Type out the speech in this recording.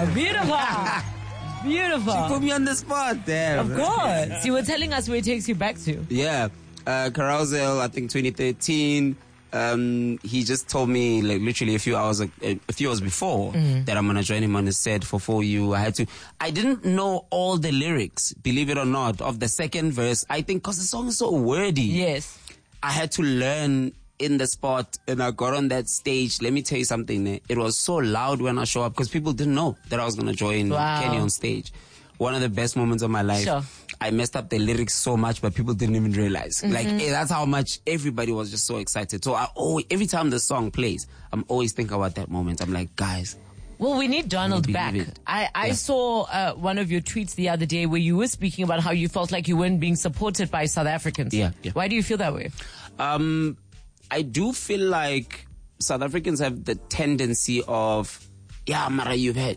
Beautiful. Beautiful. She put me on the spot there. Of course. You were telling us where it takes you back to. Yeah. Carousel, I think 2013. He just told me like literally a few hours before that I'm gonna join him on his set for For You. I didn't know all the lyrics, believe it or not, of the second verse. I think because the song is so wordy. Yes. I had to learn in the spot, and I got on that stage. Let me tell you something. It was so loud when I show up because people didn't know that I was gonna join Kenny on stage. One of the best moments of my life. Sure. I messed up the lyrics so much, but people didn't even realize. Like, that's how much everybody was just so excited. So every time the song plays, I'm always thinking about that moment. I'm like, guys. Well, we need Donald back. I saw one of your tweets the other day where you were speaking about how you felt like you weren't being supported by South Africans. Yeah. Why do you feel that way? I do feel like South Africans have the tendency of, yeah, Mara, you've had